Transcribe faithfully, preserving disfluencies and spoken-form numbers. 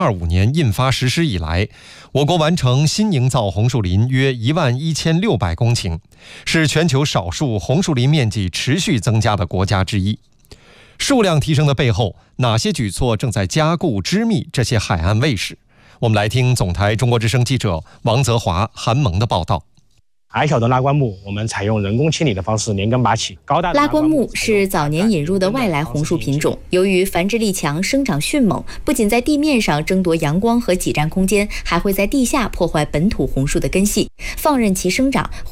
二五年印发实施以来，我国完成新营造红树林约一万一千六百公顷，是全球少数红树林面积持续增加的国家之一。数量提升的背后，哪些举措正在加固织密这些海岸卫士？我们来听总台中国之声记者王泽华、韩萌的报道。 矮小的拉棺木，我们采用人工清理的方式连根拔起。高大的拉棺木是早年引入的外来红树品种，由于繁殖力强、生长迅猛，不仅在地面上争夺阳光和挤占空间，还会在地下破坏本土红树的根系，放任其生长。